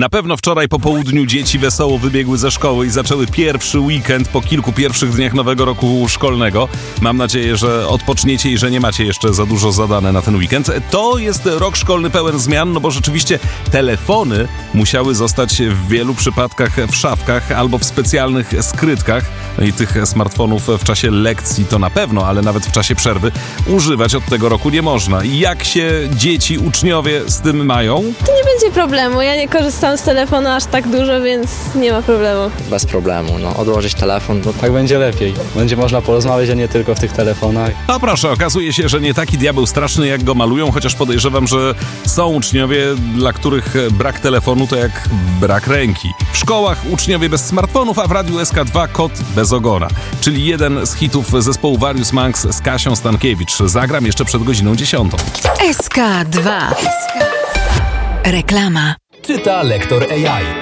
Na pewno wczoraj po południu dzieci wesoło wybiegły ze szkoły i zaczęły pierwszy weekend po kilku pierwszych dniach nowego roku szkolnego. Mam nadzieję, że odpoczniecie i że nie macie jeszcze za dużo zadane na ten weekend. To jest rok szkolny pełen zmian, no bo rzeczywiście telefony musiały zostać w wielu przypadkach w szafkach albo w specjalnych skrytkach. No i tych smartfonów w czasie lekcji to na pewno, ale nawet w czasie przerwy używać od tego roku nie można. I jak się dzieci, uczniowie z tym mają? To nie będzie problemu. Ja nie korzystam z telefonu aż tak dużo, więc nie ma problemu. Bez problemu, odłożyć telefon. Tak będzie lepiej. Będzie można porozmawiać, a nie tylko w tych telefonach. No proszę, okazuje się, że nie taki diabeł straszny, jak go malują, chociaż podejrzewam, że są uczniowie, dla których brak telefonu to jak brak ręki. W szkołach uczniowie bez smartfonów, a w Radiu SK2 kot bez ogona. Czyli jeden z hitów zespołu Various Monks z Kasią Stankiewicz. Zagram jeszcze przed godziną 10. SK2. Reklama. Czyta lektor AI.